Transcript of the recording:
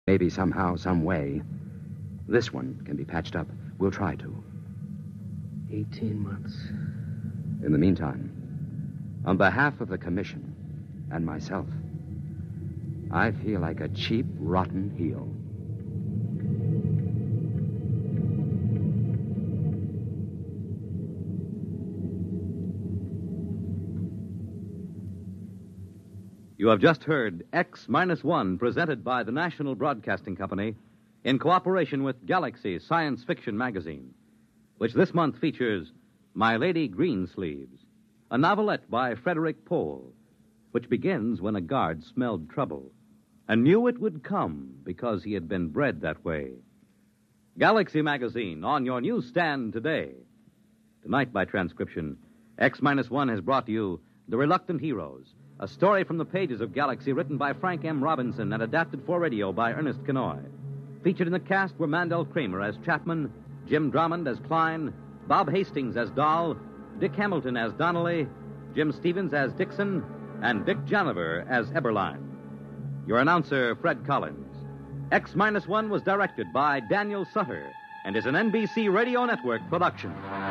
Maybe somehow, some way, this one can be patched up. We'll try to. 18 months. In the meantime, on behalf of the Commission and myself, I feel like a cheap, rotten heel. You have just heard X-1, presented by the National Broadcasting Company in cooperation with Galaxy Science Fiction Magazine, which this month features My Lady Greensleeves, a novelette by Frederick Pohl, which begins when a guard smelled trouble and knew it would come because he had been bred that way. Galaxy Magazine, on your newsstand today. Tonight, by transcription, X-1 has brought you The Reluctant Heroes, a story from the pages of Galaxy written by Frank M. Robinson and adapted for radio by Ernest Kenoy. Featured in the cast were Mandel Kramer as Chapman, Jim Drummond as Klein, Bob Hastings as Dahl, Dick Hamilton as Donnelly, Jim Stevens as Dixon, and Dick Janiver as Eberline. Your announcer, Fred Collins. X-1 was directed by Daniel Sutter and is an NBC Radio Network production.